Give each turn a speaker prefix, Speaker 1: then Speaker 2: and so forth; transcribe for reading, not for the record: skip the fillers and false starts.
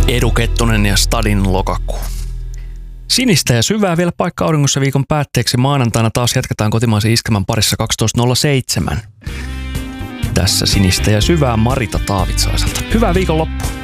Speaker 1: Edu Kettunen ja Stadin lokakuu. Sinistä ja syvää vielä paikka auringossa viikon päätteeksi. Maanantaina taas jatketaan kotimaisen iskelmän parissa 12.07. Tässä sinistä ja syvää Marita Taavitsaiselta. Hyvää viikonloppua.